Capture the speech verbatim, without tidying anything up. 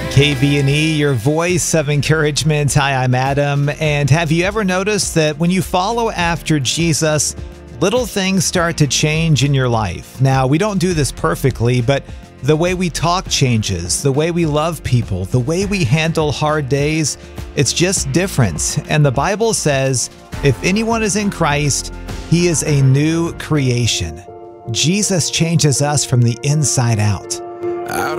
K B and E, your voice of encouragement. Hi, I'm Adam. And have you ever noticed that when you follow after Jesus, little things start to change in your life? Now, we don't do this perfectly, but the way we talk changes, the way we love people, the way we handle hard days, it's just different. And the Bible says, if anyone is in Christ, he is a new creation. Jesus changes us from the inside out.